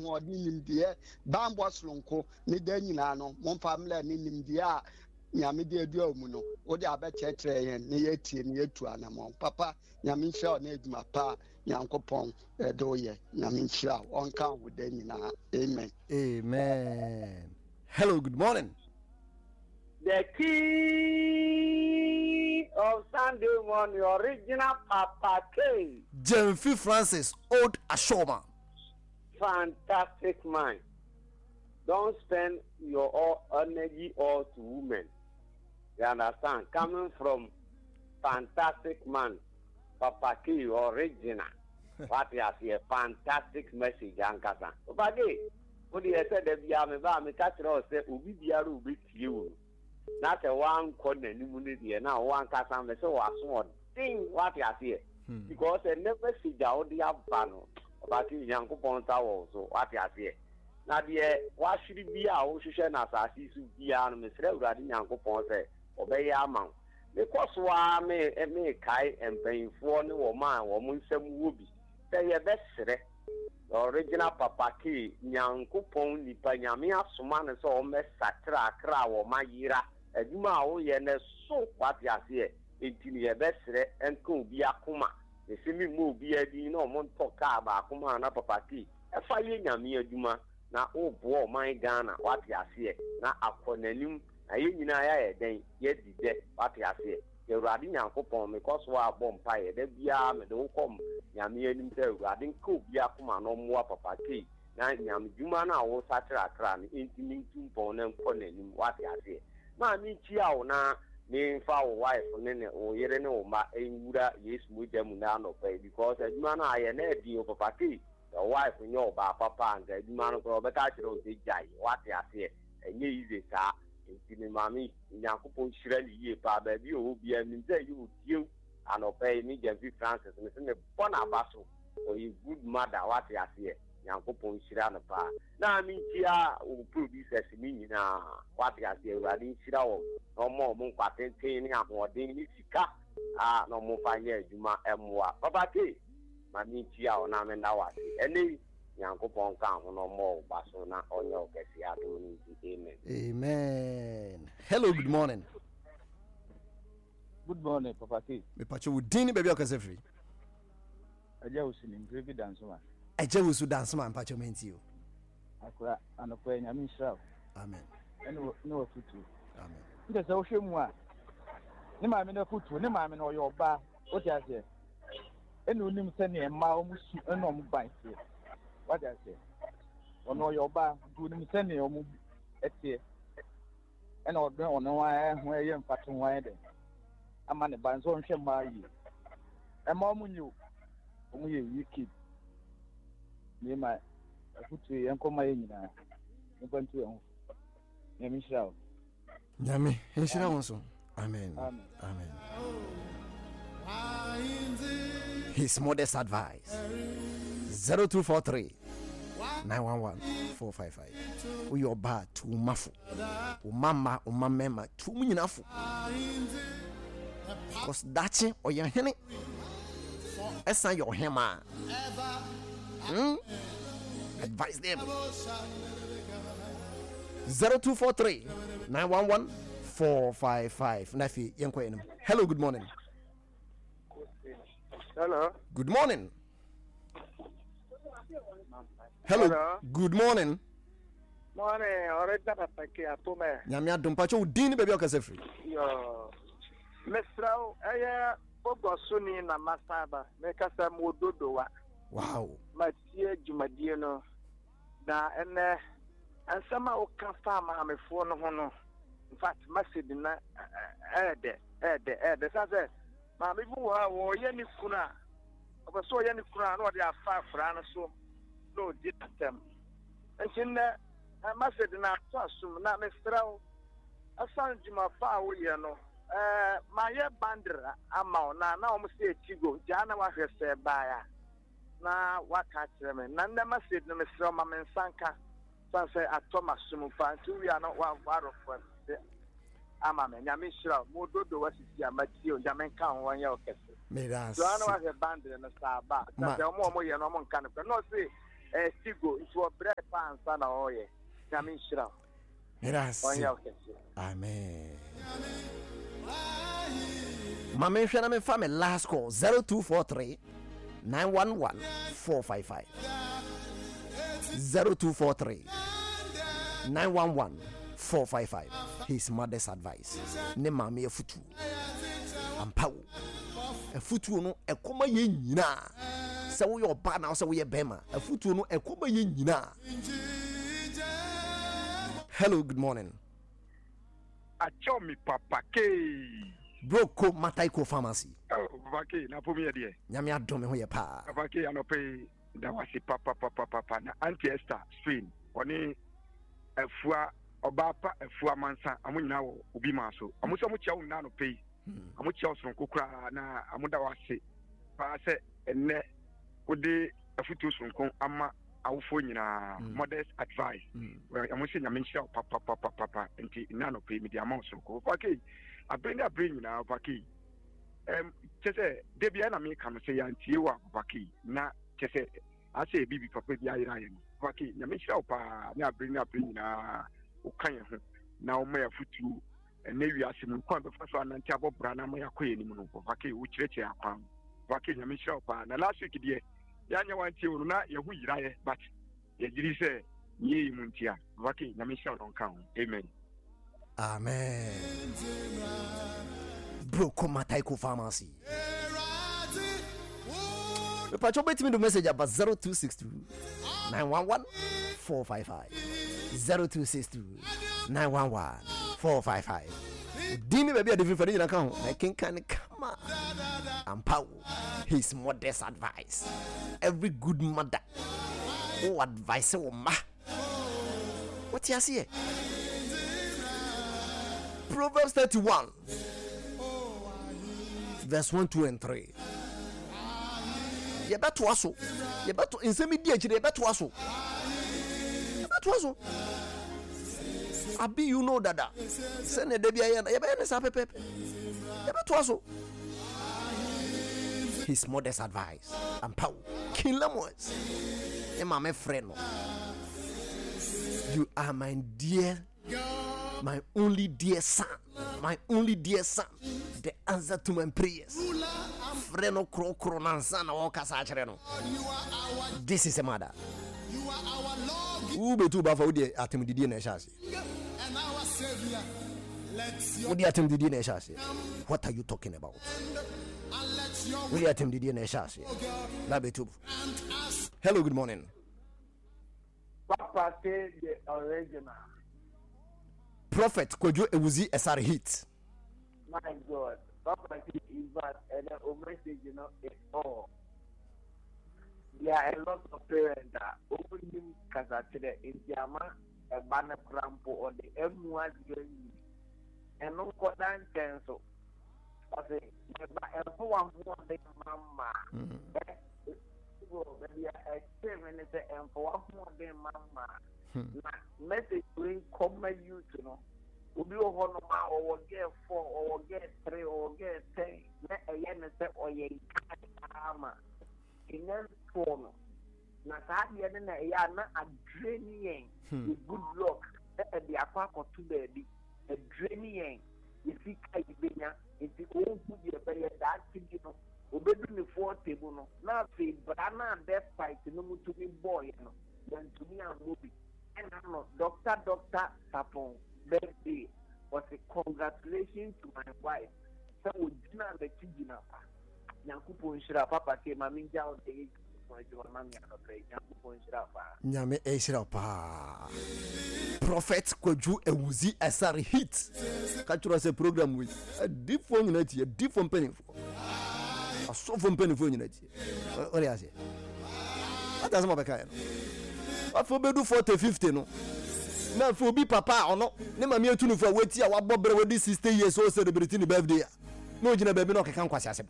ahoɔden nimdeɛ bambɔ soronko ne da nyinaa no momfa mlɛ ne nimdeɛ a nyame de adua mu no wo de abɛkyerɛkyerɛ yɛn ne yɛtie ne yɛtu anamɔ papa nyame nhyira wo na adwuma pa nyankopɔn ɛde woyɛ nyame nhyira wo ɔnka wo da nyinaa amen. Amen. Hello, good morning. The key of Sunday morning, original Papa K. Jemfi Francis, Old Ashoma. Fantastic mind. Don't spend your all energy all to women. You understand? Coming from fantastic man, Papa K, original. What you see, a fantastic message, Ankasa. Papa K, what do you say? The Biame, me catch it all. Say, Ubi Biaru, Ubi you. Not a one corner, immunity, and now one Kasam, so I saw thing what you see. Because I never see the audio panel about Yanko Ponta also, what you see. Now, dear, what should it be our ocean as I see to be on Mr. Radin Yanko Ponte, obey amount. Because why may Kai and paying for no woman or Munsem Wooby. Say your best, the original Papa K, Yanko Pon, the Panyamia Suman, so mess Satra, Kra or Mayira, a Duma, oh, yeah, so what you see, until your best and could be a Kuma. The semi move be a dino, Montoka, Bakuma, and Papa K. A fire Yamia Duma. Na o boy my Ghana what ya see na akonanim ayi nyina ya den ye dide what ya see ye urade nyankopon because wa bom pae da bia me de wokom nyame anim te urade ko bia kuma no mo Papa K na nyame dwuma na wo satra kra ne intimi tumpon na nkonanim what ya see na mi chia wo na me fa wo wife ne o yere ne o ma enwura yesu mo jam na no pae because adwuma na aye na edi o Papa K. The wife in your papa and the man of the catcher the jay, what I say, and ye easy, sir. In mammy, in Yakupo Shirley, ye, Baba, you will be an you and obey me, Jeffy Francis, and send a bonabasso, or you good mother, what I say, Yakupo Shirana pa. Now, I mean, Tia will prove this as me now, what I say, Radin Shirao, no more moon patent, or Danish, no more fine years, Juma, and more. Papa K. Manichia or Namenawati. Any Yankopon count no more Basona on your Kessiatu. Amen. Amen. Hello, good morning. Good morning, Papa T. Me pacho udini baby okasefri. Aja usilim brevi dance man. Aja usu dance man pacho menti you. Akwa anokwa nyame nshira. Amen. Eno no futu. Amen. Nde se wo hwemu a. Ne maame na futu, ne maame na oyo ba. O ti ase. Enu nim se ne ma omusu eno omban se. What I say? Ono yo ba du nim se ne omu etie. Ena odon ono wa ho eye mfatu ho de. Ama ne ban so nhwe ma yi. E ma omu nyu. Omu ye wiki. Ne ma futu yenko ma ye nyina. Nbantu e ho. Nyame nshira. Nyame nshira wonso. Amen. Amen. Amen. His modest advice 0243 911 455. We are bad to mafu. Umama umamema to munyinafu. Cause dachi or your henny. Esa your hema. Advise them. 0243 911 455. Nafi yankwe. Hello, good morning. Hello. Good morning. Hello. Good morning. Morning. Already Papa K atome. Nyame adom pacho udini baby okasefri. Yo. Mesrao aya bogosuni na masaba. Mekasa mododowa. Wow. Matie jumadie no. Na ene ansama o kafa ma amefo no ho no. In fact, message na ede say ma me bu wa wo ye ni kuna obaso ye ni kuna no de afa afra no so no di atem entinne message na to asum na me strao asan juma fa wo ye no ma ye bandra ama na o mo se tigo jana wa hwese baya na waka kire me na nda message no me strao ma me nsanka sanse atoma sum fa ntu wi ano wa warofo ama me nyame shira mododo wasisi amati o nyame kan won ya okese me das so ana wa he bandre na saba na se omo ye no mo nkan no se Stigo, it's what bread pan, son, or ye. Coming shroud. Amen. Mama, Shannon, family, last call 0243 911 455. 0243 911 455. His mother's advice. Ne mami a futu. Ampaw. A futu no e koma ye nyina. Se wo your ba na se wo ye bema. A futu no e koma ye nyina. Hello, good morning. Achomi papa ke. Broko Mataiko Pharmacy. Oh, papa ke na pomi ade. Nyame adome ho ye pa. Papa ke anope da wasi papa na anti Esther Spain. Oni afua obapa afua mansa amunyina wo obi maso. Amuso mu chia wo na no pe. Amu chia osron kokura na amuda wase. Pa se enne wode afutu sonko ama awufo nyina modest advice. Amu se nyame nhyia papa enti na no pe media ma sonko. Papa ke abring nyina papa ke. Chese debia na me kan se yantie wa papa ke na chese ase bibi papa bi ayira ye no. Papa ke nyame nhyia pa na abring nyina o kan ye ho na o ma afutu ene wi ase mu kwan be fa so ananti abobra na ma yakoye ni mu no papa ke wo kireche akwan. Papa ke nyame nhyia pa na last week die yanya wantie wo na ye hu yira ye but ye jiri se ye mu ntia. Papa ke nyame nhyia don kan. Amen. Amen. Broko Mataiko Pharmacy. The patch wait me the message about 0262 911 455. 0262 911 455. Dimi baby a different for you account. I can come on. And power his mother's advice. Every good mother who advise her ma. What you see? Proverbs 31 verse 1, 2, and 3. You better also. You better in some media. You better also. You better also. Abi, you know that. Send a debut. You better say pepe. You better also. His mother's advice and power. King Lemuels. You my friend. You are my dear. My only dear son, my only dear son, the answer to my prayers. Freno kro nansana okasa achireno. This is a mother. Ube tu ba fa odi atem didi na shase. Odi atem didi na shase. What are you talking about? Odi atem didi na shase. Labe tu. Hello, good morning. Papa say the original. Prophet Kojo Ewuzi SR hit. My God, Papa is bad, and the message, you know, it's all. There are a lot of parents that opening Kazachide in Yama, a banner crampo, or the M1 journey, and no Kodan cancel. I say, but one more than Mama. We are experiencing and for one more than Mama. Message bring common you to know. Ubi o hono ma or get 4 or get 3 or get 10. Na ayenese or ye ama. Inen phone. Na ka ye na ya na adrenaline. Good luck. E be akwa to baby. Adrenaline. If you kai benya, if you go to the be that thing no. Obedu ni 4 table no. Na say brana death fight no mu to be boy no. Then to me and movie. And I'm not Dr. Sapon birthday was a congratulations to my wife. So we didn't let you know. Nyankupon shira papa ke mami jaw de NyameEshra pa. Prophet Koju Ewuzi SR hit. Catch us a program with a different unity, a different penny for. A soft penny for unity. What do you say? What does my kind? For bedu 40-50 no. Na for be papa or no. Ne mami etunu for wait here wa bobre we 60 years old celebrating the birthday. No jina baby no kan kwasi asem.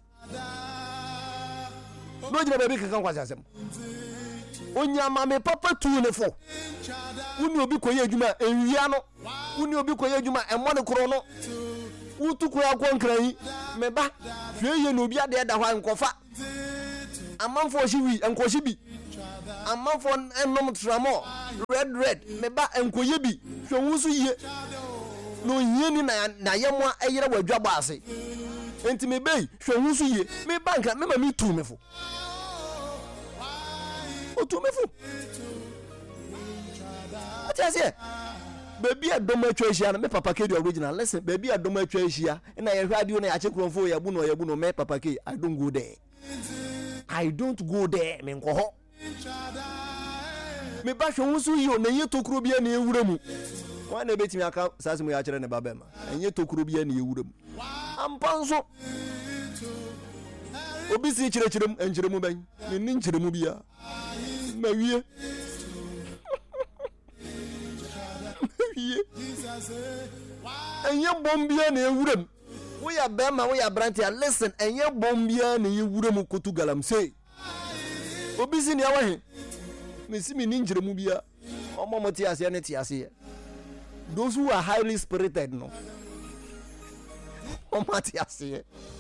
No jina baby kan kwasi asem. Onya mame papa tu ne fo. Uni obi koye adwuma enwia no. Uni obi koye adwuma emo ne kro no. Utu ko akwankran yi meba hwe ye no obi ade da hwa nkofa. Amanfo hyi wi enkohyi bi. amanfo enom tramo red me ba enkoye bi hwe wusu ye no hieni na yemo ayere wadwa baase enti me bei hwe wusu ye me banka me ma me tu me fo o tu me fo atase baby adoma atwa hia na me papa ke the original listen baby adoma atwa hia na ye radio na ya chekromfo ya bu no me papa ke I don't go there me nko ho me ba hwe wusu yi o na ye tokuro bia na ewura mu wan na betimi aka sasemu ya kire ne babema enye tokuro bia na ewura mu ampanso obi si kirem enjiremu ban ne ninjiremu bia mawie enye bombia na ewuram we ya bema we ya brantia listen enye bombia na ewuram kotu galamse obi si ne awahe mesimi ninjiremu bia omomoti ase ne ti ase those who are highly spirited no omati ase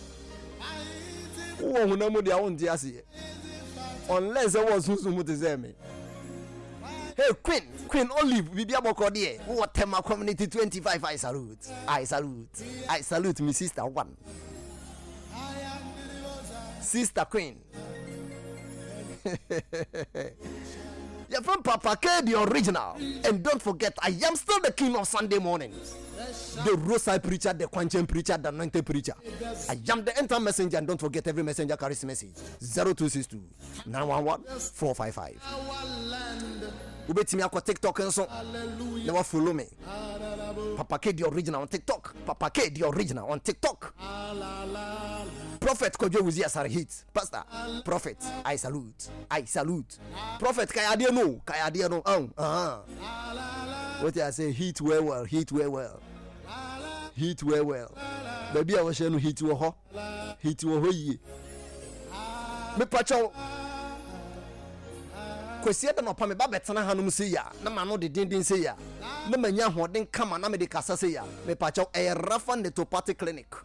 wo hunamu dia wonti ase unless it was sunsumu te zeme. Hey, Queen Olive, Bibia Bokode, what Tema Community 25, I salute me sister one. Sister Queen. You're from Papa K, the original. And don't forget, I am still the king of Sunday mornings. The roadside preacher, the quantum preacher, the anointed preacher. I am the enter messenger, and don't forget every messenger carries a message. 0262 911 455. Ubeti mi akwa TikTok enso. Never follow me. Papa K the original on TikTok. Papa K the original on TikTok. Prophet Kojo Wuzi Asari hit. Pastor. Prophet. I salute. Prophet Kayade no. What I say? Hit well. Baby I was saying hit wo ho ye. Me pacho. Kwesi da no pa me ba betena hanum se ya na ma no de din se ya na manya hoden kama na me de kasa se ya me pacho Rafa Netopathy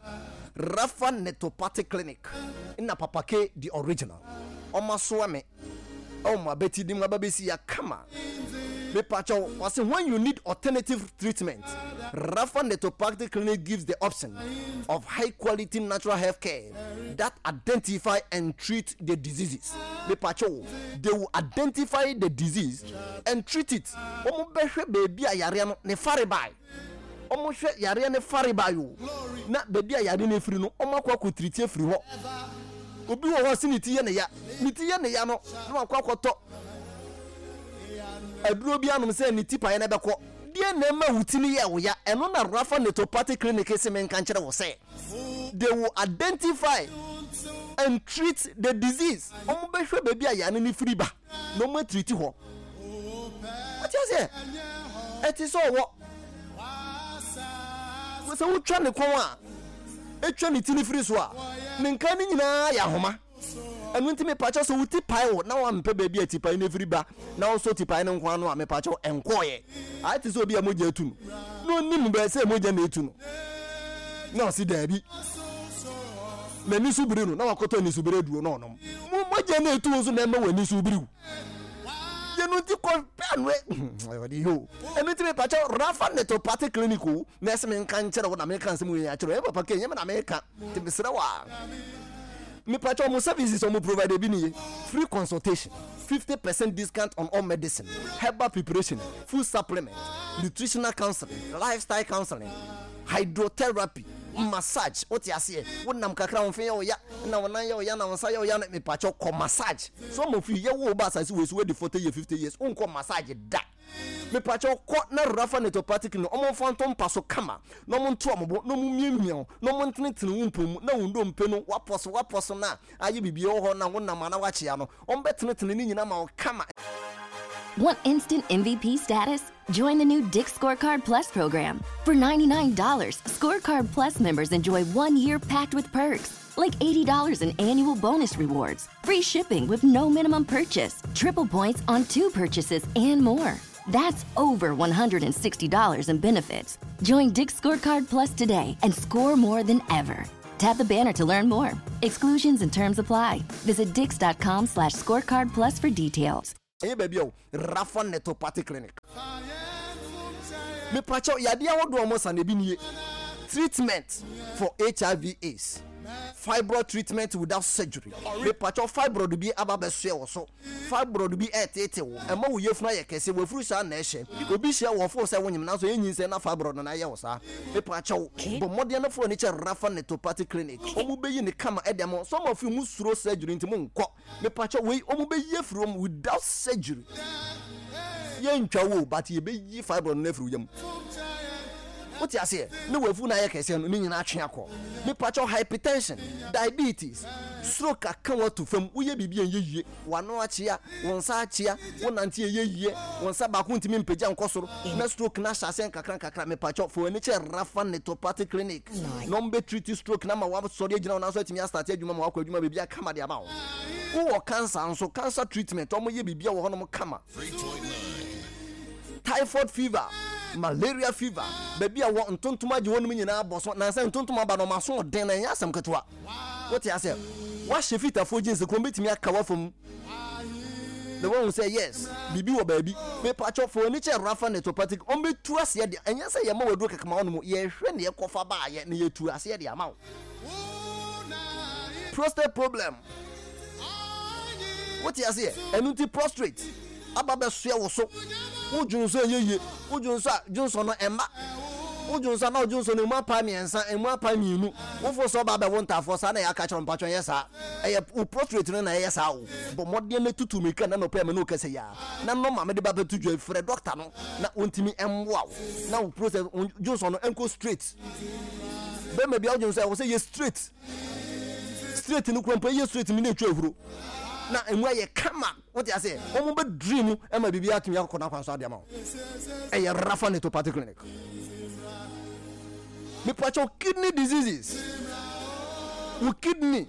Clinic ina Papa K the original omaso me o ma beti dim babesi ya kama me pacho wase when you need alternative treatment Rafa Netopathy Clinic gives the option of high quality natural health care that identify and treat the diseases. Me pacho, they will identify the disease and treat it. Omo behwe baby ayare no ne faribai. Omo hwe yare ne faribai o. Na baby ayare ne firi no omo akwa treat e firi ho. Obi wo ho siniti ye ne ya. Niti ye ne ya no na akwa akoto. Aduro bi anum se ni tipa ye na beko. Die na ma wutini ye wo ya. Eno na Rafa Netopathy Clinic se men kan kire wo se. They will identify and treat the disease. Omo behwe baby ayane ni free ba. No ma treat ho. What you say? It is all what? We say we try ne kon a. E twa ni tini free so a. Ne nkan ni nyina ya homa. Enu nti me pacha so wuti pai wo na wa mpe baby atipai ne free ba. Na wo so tipai ne nkwan no a me pacha enkoye. A ti so obi a moja etu no. No nim be say moja na etu no. No si dabi. Me ni subiri no na wakoto ni subiri duo no no moje na etu so na me wani subiri ye no ti ko penwe odi ho enu ti me pacha Rafa Netopathy Clinic na se me nkan kire wo na me kan se mu ya kire e papa ke nyem na me ka ti bisira wa me pacha mo services o mo provide bi ni free consultation 50% discount on all medicine, herbal preparation, food supplement, nutritional counseling, lifestyle counseling, hydrotherapy, massage. What you say? Wonam kakra on fe ya na wona ya na wonsa ya me pacho ko massage. Some of you ye wo ba say we 40 years 50 years on ko massage da. Me pacho ko na Rafa Netopathy no omo phantom paso kama. No mo nto ambo no mo miemio no mo ntene wumpom na wundo mpe no waposo na aye bibie ho na wonam na wache ya no ombetene ni nyina ma kama. Want instant MVP status? Join the new Dick's Scorecard Plus program. For $99, Scorecard Plus members enjoy 1 year packed with perks, like $80 in annual bonus rewards, free shipping with no minimum purchase, triple points on 2 purchases, and more. That's over $160 in benefits. Join Dick's Scorecard Plus today and score more than ever. Tap the banner to learn more. Exclusions and terms apply. Visit Dix.com/scorecardplus for details. Eye baby o Rafa Netopathy Clinic. Me pacho yadia wo do almost an ebi nie. Treatment for HIV/AIDS. Fibroid treatment without surgery. Me pacho fibroid bi ababeso wo so. Fibroid bi etete wo. Ema wo yefuna ye kese wo furu sha na ehye. Obi hia wo fo se wonyim na so enyin se na fibroid na ye wo sa. Me pacho bo modern na fo ni che Rafa Netopathy Clinic. Omu beyi ni kama edemo. Some of you musuro surgery ntimo nko. Me pacho we omu beyi from without surgery. Ye ntwa wo but ye beyi fibroid na furu yam. What you say? No we fu na ye kese no ni nyina atwe akọ. Me pacho hypertension, diabetes, stroke aka watu fam. Wo ye bibia ye wano achia, wonsa achia, wonante ye wonsa ba ko ntimi mpagya nkosoro. Na stroke na hyase kakra me pacho for any che Rafa Netopathy Clinic. No be treat stroke na ma wa sori agina na so atimi start adwuma ma wakọ adwuma bibia kama de ama wo. Wo cancer nso cancer treatment omo ye bibia wo hono kama. Typhoid fever, malaria fever, baby I want ntontoma je wonum nyina aboso na say ntontoma ba no maso den na nya asem ketwa. What you say? What shefita for jeans ko betimi aka wa fam. The one who say yes, bibi wo baby. Me patcho for any che Rafa Netopathy on be tu ase de anya say ye ma wadu kakama wonu mo ye hwe ne ye kofa ba ye ne ye tu ase de ama. Prostate problem. What you say? Enunti prostrate. Ababe so wo so. Ujunso yeye, Johnson no emma. Ujunso na Johnson no ma pa miensa, emu apa mienu. Wo fo so ba be wonta fo sa na ya ka chon patcho yesa. Eye u portrait no na yesa wo. Bo modde na tutu mi kan na no pa me no kase ya. Na no ma me de ba be tuju frɛ doctor no na ontimi emwa wo. Na u process Johnson no enko straight. Be me bia Johnson wo say ye straight. Straight no krampa ye straight mi na twa huro. Na emu ye kama what you say omo be dream e ma bibia atumi akọ na kwanso ade ama e ye Rafa Netopathy Clinic. Me pacho kidney diseases u kidney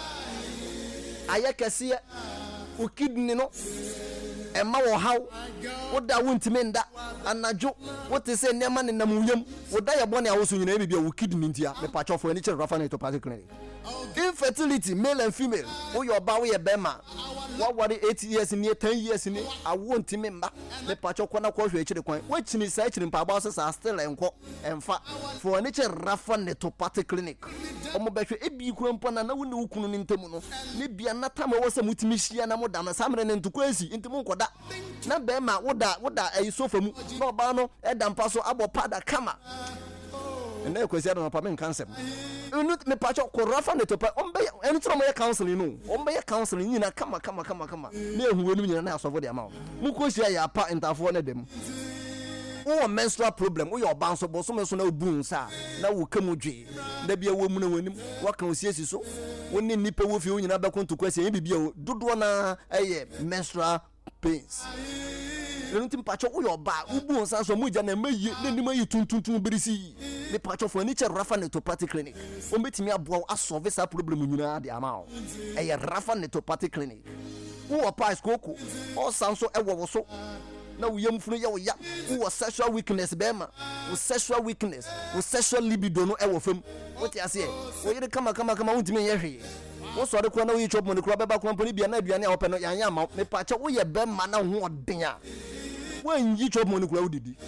aye kese u kidney no e ma wo haw wo da wontimi nda anajo wo te se nema ne nam uyam wo da ye bone awoso nyina e bibia u kidney ntia. Me pacho for any che Rafa Netopathy Clinic. Infertility, male and female. Oh, your bowie a bema. What were 8 years in 10 years in it? I won't remember. The patcho corner course which the coin, which is such in Pabosses are still and fat for a nature Rafa Netopathy Clinic. Omobetre ebi kumpana na wuni ukunu nintemuno. Maybe another was a mutimishia na modana samren into crazy into Munkoda. Na bema woda a sofa no bano edam paso abo pada kama. And then question on apartment cancer. You know me patcho ko Rafa Netopathy ombe enitro mo counseling no. Ombe counseling nyina kama. Me hu wenu nyina na so for the amount. Mu ko sia ya pa entafo na dem. Wo menstrual problem, wo your bounce bo so me so na obu nsa na wo kamudwe. Da bia wo mu na wanim, wo kan osiesi so. Woni nipa wo fi wo nyina be konto kwase bibia dodo na menstrual pains. Nti mpacho wo your ba ubu nsa so mu ja na mayi na nima yi tuntun birisi. Me pacho for any che Rafa Netopathy Clinic. O betimi aboa asolve sa problem nyina de ama o. Rafa Netopathy Clinic. Wo pa skoko o sanso ewo so. Na wo yamfunu ye wo ya. Wo sexual weakness bema. Wo sexual weakness, wo sexual libido no ewo fam. What you say? Wo yire kama wontimi ye hwe. Wo so de kro na wo yi chop money kro beba company bia na aduane a wo pe no yan ma. Me pacho wo ye bema na ho oden a. When you chop money kro wo didi.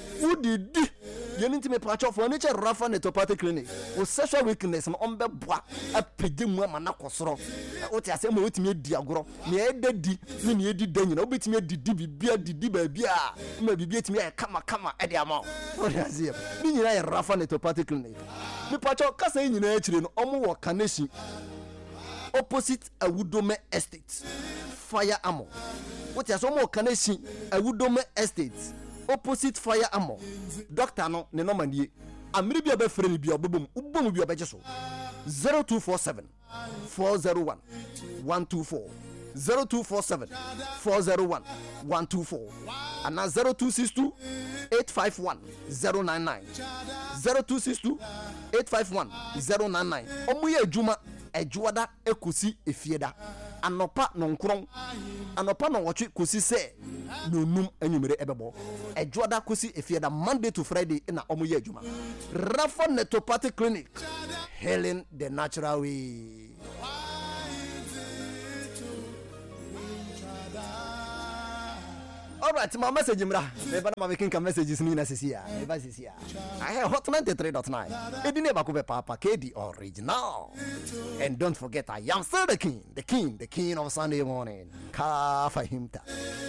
You need to me patch for any Rafa Netopathy Clinic. With sexual weakness and on the bois, a pedium woman. What I say, with me, diagro, me a daddy, me did then, you know, bit me a didi, maybe beat me a kama at the amount. What I say, meaning I Rafa Netopathy Clinic. Me patch out Casa in nature in Omo Kanesi opposite a Woodome Estate. Fire Ammo. What is Omo Kanesi a Woodome Estate? Opposite Fire Ammo. Doctor no ne number nie. Amiri bia be frɛ ni bia ubom bia be so. 0247 401 124 0247 401 124 and 0262 851 099 0262 851 099. Omuye adwuma adwoada ekosi efieda anopa no nkron anopa no wochi kosi se no num anyumere ebebo adwoada kosi efieda Monday to Friday na omuye adwuma. Rafa Netopathy Clinic, healing the natural way. All right, my message, Mra. Never know making messages mean as here. Never see here. I have Hot 93.9. It never could be Papa KD original. And don't forget, I am still the king of Sunday morning. Ka Fahimta.